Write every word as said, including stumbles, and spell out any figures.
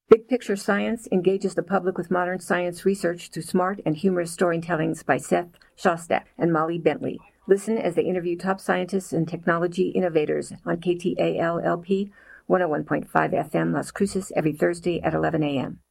Big Picture Science engages the public with modern science research through smart and humorous storytellings by Seth Shostak and Molly Bentley. Listen as they interview top scientists and technology innovators on K T A L L P one oh one point five F M Las Cruces every Thursday at eleven a.m.